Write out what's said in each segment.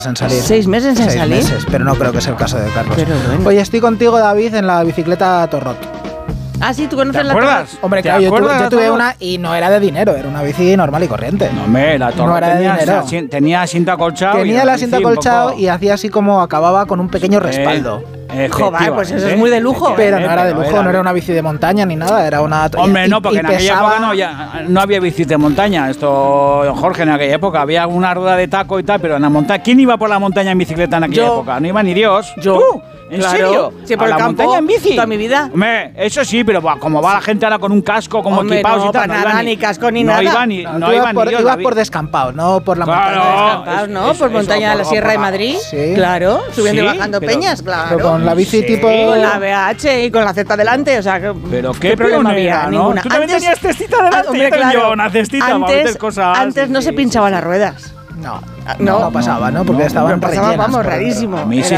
en salir. 6 meses en salir. 6 meses, pero no creo que sea el caso de Carlos. Pero bueno. Oye, estoy contigo, David, en la bicicleta Torrot. Ah, sí, ¿tú conoces ¿Te la acuerdas? Torrot? Hombre, ¿Te claro, yo acuerdas tuve de una y no era de dinero, era una bici normal y corriente. No, hombre, la Torrot No era de dinero. tenía asiento acolchado. Tenía el asiento acolchado y hacía así como acababa con un pequeño respaldo. Joder, pues eso es muy de lujo. Pero no era de lujo, no era una bici de montaña ni nada, era una... Hombre, no, porque en aquella pesaba... época no había bicis de montaña. Esto, Jorge, en aquella época había una rueda de taco y tal, pero en la montaña... ¿Quién iba por la montaña en bicicleta en aquella época? No iba ni Dios. Yo. ¿Tú? ¿En serio? Sí, por ¿A el la campo montaña en bici? toda mi vida. Hombre, eso sí, pero como va la gente ahora con un casco, como Hombre, equipados no, y tal... para nada, ni casco ni nada. No iba ni Dios, ibas por descampado, no por la Claro. montaña. Descampados, ¿no? Por montaña de la Sierra de Madrid. Sí. Claro, subiendo y Sí, bajando pero- peñas, claro. Pero con la bici Sí. tipo... Con la BH y con la Z delante, o sea, Pero ¿qué problema había? ¿no? Ninguna. Tú también tenías cestita delante, hombre, yo también claro. llevaba una cestita para meter cosas. Antes no se pinchaban las ruedas. No pasaba, ¿no? Porque estaban pasaba, rellenas. vamos, por dentro. rarísimo. A mí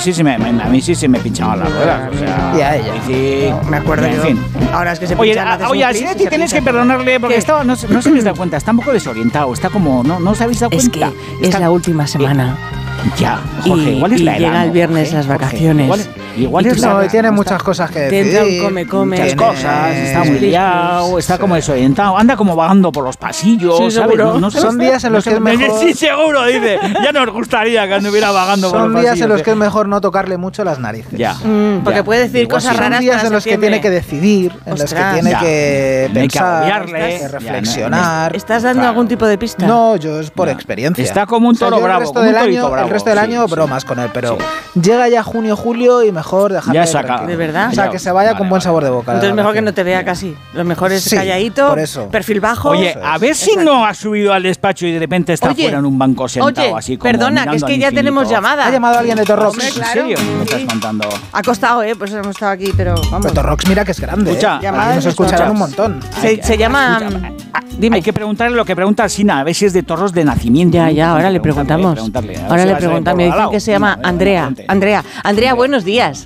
sí se me pinchaban las ruedas, o sea... Y a ella. bici- Me acuerdo en yo. fin. Ahora es que se Oye, pinchan, haces oye, un a plis y Sinetti se tienes que pinchan. perdonarle porque ¿Qué? estaba, no se habéis dado cuenta, está un poco desorientado, está como, no os habéis dado Es que cuenta. es la última semana. Ya, Jorge, Y- igual es y la edad. llega el ¿no, viernes Jorge? las Jorge, vacaciones. Igual Y es tú la No, edad. y tiene muchas cosas que Te decir. entra un come. Muchas cosas, está muy Split, liado, está como desorientado, anda como vagando por los pasillos, Sí, ¿sabes? seguro. Son días en los que es mejor... Sí, seguro, dice. Ya nos gustaría que anduviera vagando por Son los días pasillos. en los que es mejor no tocarle mucho las narices. Ya. Porque ya. puede decir Igual cosas sí. Son raras días para en los que septiembre. tiene que decidir, en los que Ostras. tiene Ya. que No hay que pensar, agobiarle, que ya, reflexionar. ¿Estás dando Claro. algún tipo de pista? No, yo es por Ya. experiencia. Está como un toro yo bravo, El resto como del un torito año, bravo. el resto del Sí, año sí. bromas con él, pero llega ya junio, julio y mejor dejarle Ya saca. tranquilo. ¿De verdad? O sea, Ya. que se vaya Vale, con buen vale, sabor de vale. boca. Entonces la mejor que relación. no te vea casi. Lo mejor es Sí, calladito, por eso. perfil bajo. Oye, Eso a es. ver si Exacto. no ha subido al despacho y de repente está Oye, fuera en un banco sentado Oye, así como perdona, que es mirando que al ya infinito. tenemos llamada. Ha llamado a alguien de Torrox. Hombre, ¿En claro. serio? ¿Qué me estás Sí. contando? Ha costado, pues hemos estado aquí, pero vamos. Pero Torrox mira que es grande. Escucha, Llamadas nos de escucharán Torrox. un montón. Se llama... Escucha, Dime. Hay que preguntarle lo que pregunta Sina, a ver si es de Torros de nacimiento. Ya, ahora le preguntamos. Preguntarle, a ver Ahora si le la sabe preguntamos. por Me al dicen lado. que se llama Venga, Andrea. venga, Andrea, buenos días.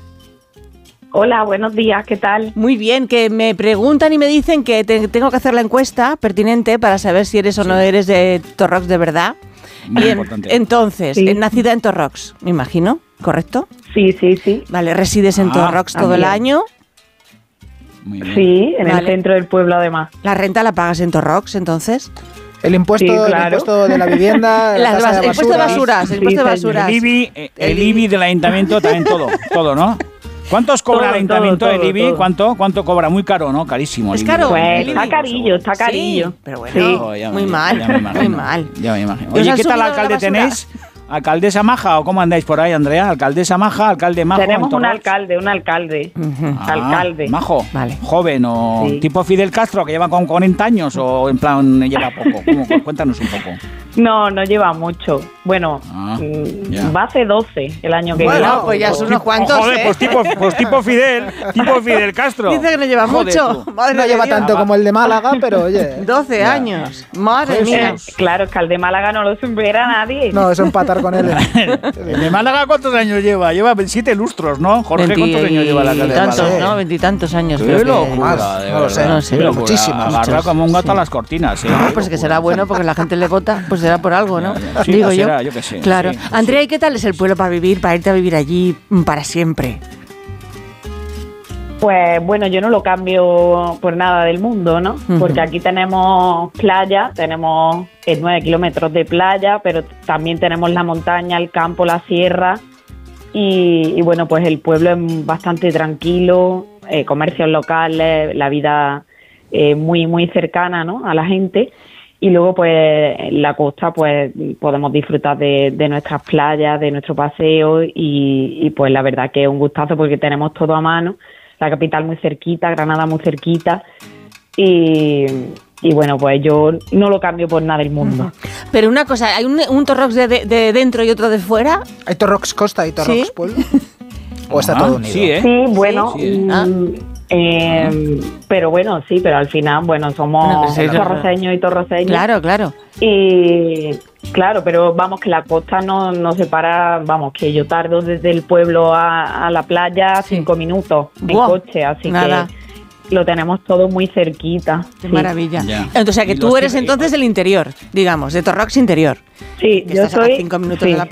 Hola, buenos días, ¿qué tal? Muy bien, que me preguntan y me dicen que tengo que hacer la encuesta pertinente para saber si eres o no eres de Torrox de verdad. Muy Y importante. entonces, Sí. nacida en Torrox, me imagino, ¿correcto? Sí, sí, sí. Vale, resides en Ah, Torrox todo el también. año. Muy bien. Sí, en Vale. el centro del pueblo además. ¿La renta la pagas en Torrox entonces? El impuesto, Sí, el impuesto impuesto de la vivienda, la tasa de el impuesto de basura. basuras, el impuesto de Sí, señor. basuras. El IBI del ayuntamiento también todo, ¿no? ¿Cuántos cobra el Todo, ayuntamiento todo, el IBI? todo. ¿Cuánto cobra? Muy caro, ¿no? Carísimo. el Es IBI. caro. Pues el está IBI, carillo, está carillo. Sí, pero bueno, Sí. Oh, ya muy me mal, imagino. muy mal. Ya me imagino. ¿Y os Oye, han ¿qué tal subido la alcalde basura? tenéis? ¿Alcaldesa maja o cómo andáis por ahí, Andrea? ¿Alcaldesa maja, alcalde majo? Tenemos en un Torrox? alcalde. Ujú. Ah, alcalde. Majo. Vale. Joven o Sí. tipo Fidel Castro que lleva con 40 años o en plan lleva poco. Cuéntanos un poco. No, no lleva mucho. Bueno, Ah, ya. va a ser 12 el año que Bueno, viene. pues ya son unos cuantos, Joder, ¿eh? pues tipo Fidel Castro. Dice que no lleva Joder, mucho. tú. Madre No de lleva Dios. tanto como el de Málaga, pero oye. 12 Ya. años. Madre mía. Claro, es que al de Málaga no lo supera nadie. No, es empatar con él. ¿El de Málaga cuántos años lleva? Lleva 7 lustros, ¿no? Jorge, ¿cuántos años lleva la alcalde de Veintitantos, Málaga? ¿no? Veintitantos años. Qué creo que- locura, Más, de no lo verdad. sé, no sé, Qué locura. muchísimos. Agarra Muchos, como un gato sí. a las cortinas, ¿eh? No, pues que será bueno porque la gente le vota, pues será por algo, ¿no? Ya, ya. Sí, Digo pues yo. será, yo qué sé, Claro. sí, pues Andrea, ¿y qué tal es el pueblo para vivir, para irte a vivir allí para siempre? Pues bueno, yo no lo cambio por nada del mundo, ¿no? Ujú. Porque aquí tenemos playa, tenemos 9 kilómetros de playa, pero también tenemos la montaña, el campo, la sierra. Y bueno, pues el pueblo es bastante tranquilo, comercios locales, la vida muy, muy cercana, ¿no?, a la gente. Y luego, pues, en la costa, pues, podemos disfrutar de nuestras playas, de nuestro paseo y, pues, la verdad que es un gustazo porque tenemos todo a mano. La capital muy cerquita, Granada muy cerquita y bueno, pues yo no lo cambio por nada del mundo. Pero una cosa, ¿hay un Torrox de dentro y otro de fuera? ¿Hay Torrox Costa y Torrox Sí. Pueblo? ¿O está Ah, todo unido? Sí, ¿eh? Sí, bueno, Sí. pero bueno, sí, pero al final, bueno, somos Bueno, pues sí, torroceños y torroceños. Claro, claro. Y claro, pero vamos, que la costa no separa, vamos, que yo tardo desde el pueblo a la playa Sí. 5 minutos en Buah, coche, así nada. que lo tenemos todo muy cerquita. Qué sí. maravilla. Ya. O sea, que Y tú los eres tipos- entonces del interior, digamos, de Torrox interior. Sí, Que yo estás a soy 5 minutos sí. de la